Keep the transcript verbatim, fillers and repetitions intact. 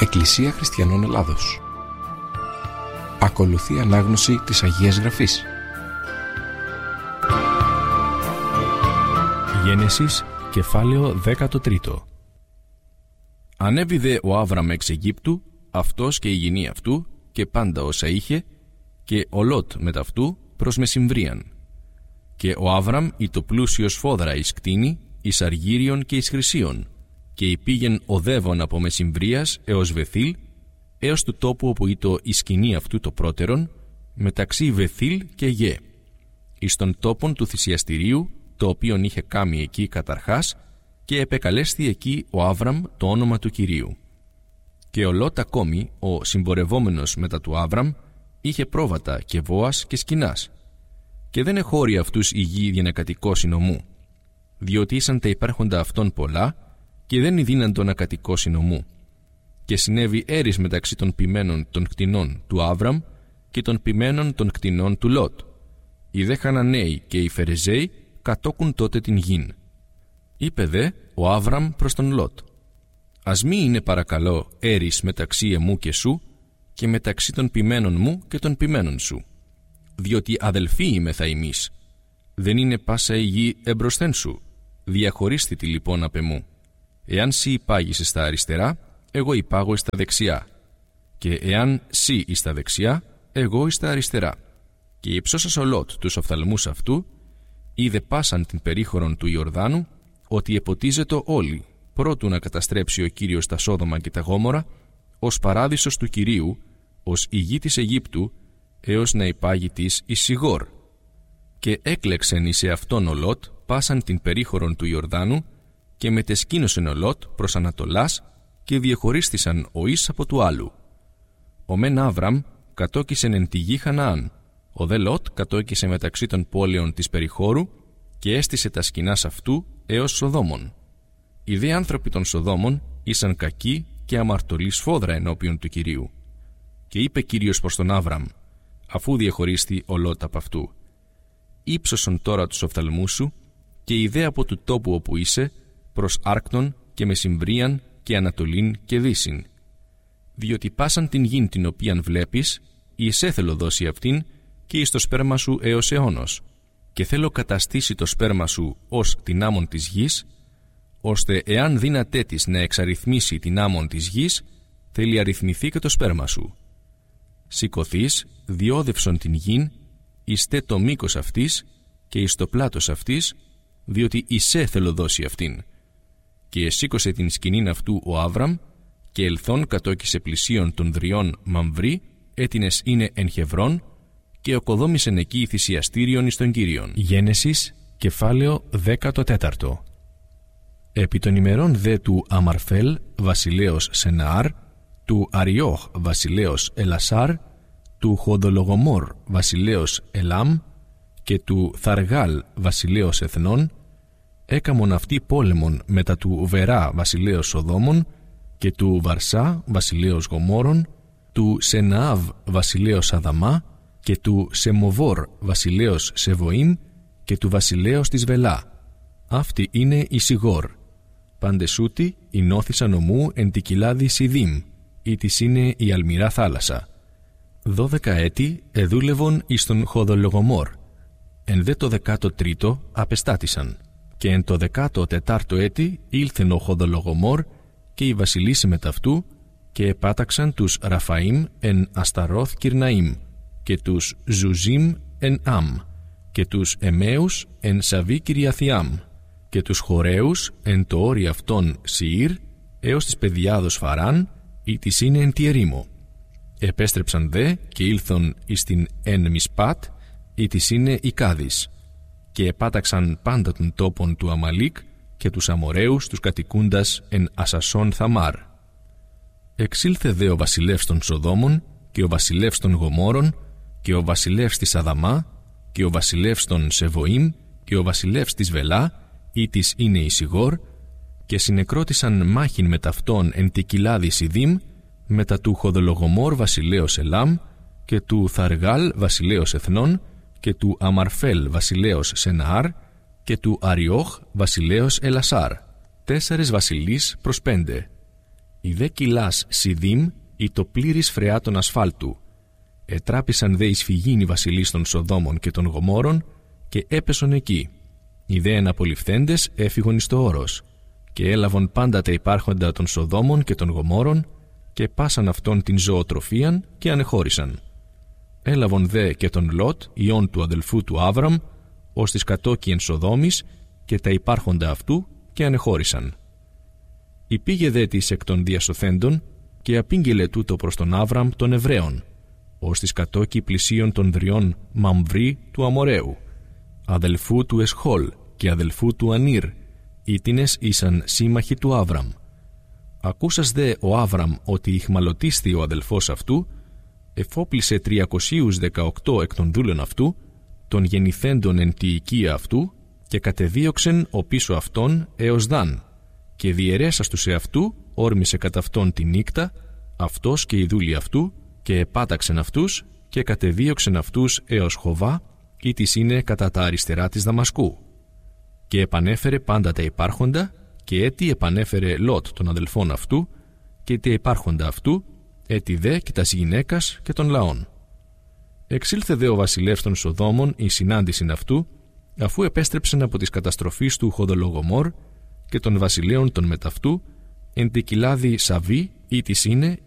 Εκκλησία Χριστιανών Ελλάδος. Ακολουθεί ανάγνωση της Αγίας Γραφής. Γένεσης, κεφάλαιο δέκατο τρίτο. Ανέβη δε ο Άβραμ εξ Αιγύπτου, αυτός και η γυνή αυτού, και πάντα όσα είχε, και ο Λώτ μετ' αυτού προς Μεσυμβρίαν. Και ο Άβραμ ήτο πλούσιος φόδρα εις κτήνη, εις αργύριον και εις χρυσίων, και υπήγεν οδεύων από Μεσυμβρίας έως Βεθήλ, έως του τόπου όπου ήτο η σκηνή αυτού το πρώτερον, μεταξύ Βεθήλ και Γε, εις των τόπων του θυσιαστηρίου, το οποίον είχε κάμει εκεί καταρχάς, και επεκαλέσθη εκεί ο Άβραμ το όνομα του Κυρίου. Και ο Λώτ ακόμη, ο συμπορευόμενος μετά του Άβραμ, είχε πρόβατα και βόας και σκηνάς, και δεν εχώρει αυτούς η γη για να κατοικώσει νομού, διότι ήσαν τα υπάρχοντα αυτών πολλά, και δεν ειδύναντο να κατοικώσει νομού. Και συνέβη έρης μεταξύ των ποιμένων των κτηνών του Άβραμ και των ποιμένων των κτηνών του Λώτ. Οι δε Χαναναίοι και οι Φερεζαίοι κατόκουν τότε την γην. Είπε δε ο Άβραμ προς τον Λώτ: «Ας μη είναι παρακαλώ έρης μεταξύ εμού και σου, και μεταξύ των ποιμένων μου και των ποιμένων σου, διότι αδελφοί είμεθα εμείς. Δεν είναι πάσα η γη εμπροσθέν σου, διαχωρίστη τη λοιπόν απ' εμού. Εάν σύ υπάγεις στα αριστερά, εγώ υπάγω στα δεξιά, και εάν σύ εις τα δεξιά, εγώ εις τα αριστερά». Και υψώσας ο Λώτ τους οφθαλμούς αυτού, είδε πάσαν την περίχωρον του Ιορδάνου, ότι εποτίζετο όλοι, πρώτου να καταστρέψει ο Κύριος τα Σόδομα και τα Γόμορα, ως παράδεισος του Κυρίου, ως η γη της Αιγύπτου, έως να υπάγει της εις Σιγόρ. Και έκλεξεν εις εαυτόν ο Λώτ πάσαν την περίχωρον του Ιορδάνου, και μετεσκήνωσεν ο Λώτ προς Ανατολάς, και διεχωρίστησαν ο εις από του άλλου. Ο μεν Άβραμ κατόκισεν εν τη γη Χαναάν, ο δε Λώτ κατόκισε μεταξύ των πόλεων της περιχώρου, και έστησε τα σκηνάς αυτού έως Σοδόμων. Οι δε άνθρωποι των Σοδόμων ήσαν κακοί και αμαρτωλοί σφόδρα ενώπιον του Κυρίου. Και είπε Κύριος προς τον Άβραμ, αφού διεχωρίστη ο Λώτ απ' αυτού: «Ήψωσον τώρα τους οφθαλμούς σου, και ιδέ από του τόπου όπου είσαι, προς Άρκτον και Μεσυμβρίαν και Ανατολήν και Δύσιν. Διότι πάσαν την γην την οποίαν βλέπεις, η εσέ θέλω δώσει αυτήν, και εις το σπέρμα σου έως αιώνος, και θέλω καταστήσει το σπέρμα σου ως την άμμον της γης, ώστε εάν δύνατέ της να εξαριθμίσει την άμμον της γης, θέλει αριθμηθεί και το σπέρμα σου. Σηκωθείς, διόδευσον την γην, εις τε το μήκος αυτής και εις το πλάτος αυτής, διότι εισέ θέλω δώσει αυτήν. Και εσήκωσε την σκηνήν αυτού ο Άβραμ, και ελθόν κατόκισε πλησίον των δριών Μαμβρή, έτινες είναι εν Χεβρών, και οκοδόμησεν εκεί θυσιαστήριον εις τον Κύριον». Γένεσης, κεφάλαιο δέκατο τέταρτο. Επί των ημερών δε του Αμαρφέλ βασιλέως Σεναάρ, του Αριόχ βασιλέως Ελασάρ, του Χοδολογομόρ βασιλέως Ελάμ και του Θαργάλ βασιλέως Εθνών, έκαμον αυτοί πόλεμον μετά του Βερά βασιλέως Σοδόμων και του Βαρσά βασιλέως Γομόρων, του Σεναάβ βασιλέως Αδαμά και του Σεμοβόρ βασιλέως Σεβοήμ και του βασιλέως της Βελά. Αυτή είναι η Σιγόρ. Παντεσούτη εινώθησαν ομού εν τη κοιλάδη Σιδήμ, ή της είναι η αλμυρά θάλασσα. Δώδεκα έτη εδούλευον εις τον Χοδολογομόρ. Εν δε το δεκάτο τρίτο απεστάτησαν. Και εν το δεκάτο τετάρτο έτη ήλθεν ο Χοδολογομόρ και οι βασιλείς μεταυτού, και επάταξαν τους Ραφαΐμ εν Ασταρόθ Κυρναΐμ, και τους Ζουζίμ εν Αμ, και τους Εμέους εν Σαβί Κυριαθιάμ, και τους Χορέους εν το όρι αυτών Σιήρ, έως της πεδιάδος Φαράν, ή της είναι εν τη ερήμο. Επέστρεψαν δε και ήλθον εις την εν Μισπάτ, ή της είναι η Κάδης, και επάταξαν πάντα των τόπων του Αμαλίκ και τους Αμοραίους τους κατοικούντας εν Ασασόν Θαμάρ. Εξήλθε δε ο βασιλεύς των Σοδόμων και ο βασιλεύς των Γομόρων και ο βασιλεύς της Αδαμά και ο βασιλεύς των Σεβοήμ και ο βασιλεύς της Βελά, ή της είναι η Σιγόρ, και συνεκρότησαν μάχην με ταυτόν εν τη κοιλάδη Σιδήμ, μετά του Χοδολογομόρ βασιλέως Ελάμ και του Θαργάλ βασιλέως Εθνών και του Αμαρφέλ βασιλέως Σεναάρ και του Αριόχ βασιλέως Ελασάρ, τέσσερις βασιλείς προς πέντε. Η δε κοιλάς Σιδήμ ή το πλήρης φρεάτων ασφάλτου. Ετράπησαν δε εις φυγήν οι βασιλείς των Σοδόμων και των Γομόρων και έπεσον εκεί. Οι δε εναπολυφθέντες έφυγον εις το όρος και έλαβον πάντα τα υπάρχοντα των Σοδόμων και των Γομόρων και πάσαν αυτόν την ζωοτροφίαν και ανεχώρησαν. Έλαβον δε και τον Λότ, ιόν του αδελφού του Άβραμ, ως της κατόκιεν Σοδόμης και τα υπάρχοντα αυτού και ανεχώρησαν. Υπήγε δε της εκ των διασωθέντων και απήγγειλε τούτο προς τον Άβραμ των Εβραίων, ως της κατόκι πλησίων των δριών Μαμβρή του Αμοραίου, αδελφού του Εσχόλ και αδελφού του Ανήρ, ήτινες ήσαν σύμμαχοι του Άβραμ. Ακούσας δε ο Άβραμ ότι ηχμαλωτίσθη ο αδελφός αυτού, εφόπλησε τριακοσίους δεκαοκτώ εκ των δούλων αυτού, των γεννηθέντων εν τη οικία αυτού, και κατεδίωξεν ο πίσω αυτόν έως Δαν, και διαιρέσας του σε αυτού όρμησε κατά αυτόν τη νύκτα, αυτός και οι δούλοι αυτού, και επάταξεν αυτούς και κατεδίωξεν αυτούς έως Χοβά, ή της είναι κατά τα αριστερά της Δαμασκού. Και επανέφερε πάντα τα υπάρχοντα, και έτι επανέφερε Λότ των αδελφών αυτού, και τα υπάρχοντα αυτού, έτι δε και τας γυναίκας και των λαών. Εξήλθε δε ο βασιλεύς των Σοδόμων η συνάντησιν αυτού, αφού επέστρεψεν από της καταστροφής του Χοδολογομόρ και των βασιλέων των μεταυτού, εν τη κοιλάδη Σαβή, ή της είναι